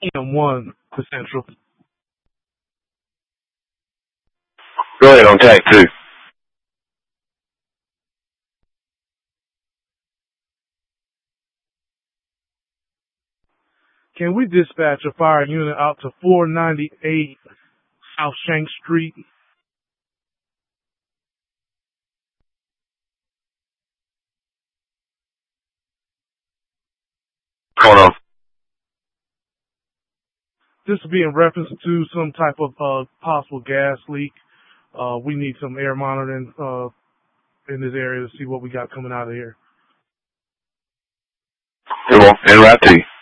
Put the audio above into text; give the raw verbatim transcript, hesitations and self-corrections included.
M one to Central. Go ahead on tag two. Can we dispatch a fire unit out to four ninety-eight South Shank Street? What's going on? This will be in reference to some type of uh, possible gas leak. Uh, we need some air monitoring uh, in this area to see what we got coming out of here. Come on, and right to you.